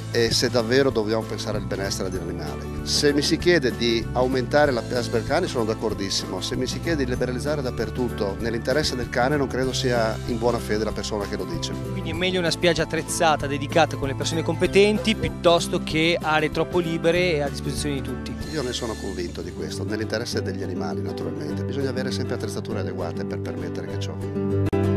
e se davvero dobbiamo pensare al benessere degli animali. Se mi si chiede di aumentare la piazza per cani sono d'accordissimo, se mi si chiede di liberalizzare dappertutto nell'interesse del cane non credo sia in buona fede la persona che lo dice. Quindi è meglio una spiaggia attrezzata, dedicata con le persone competenti, piuttosto che aree troppo libere e a disposizione di tutti. Io ne sono convinto di questo, nell'interesse degli animali naturalmente, bisogna avere sempre attrezzature adeguate per permettere che ciò.